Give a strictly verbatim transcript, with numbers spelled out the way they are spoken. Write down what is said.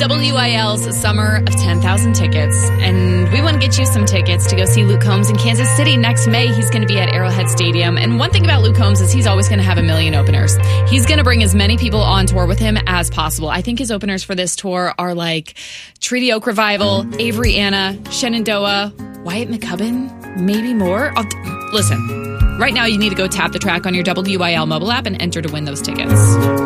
W I L's Summer of ten thousand Tickets, and we want to get you some tickets to go see Luke Combs in Kansas City next May. He's going to be at Arrowhead Stadium, and one thing about Luke Combs is he's always going to have a million openers. He's going to bring as many people on tour with him as possible. I think his openers for this tour are like Treaty Oak Revival, Avery Anna, Shenandoah, Wyatt McCubbin, maybe more. I'll, listen, right now you need to go tap the track on your W I L mobile app and enter to win those tickets.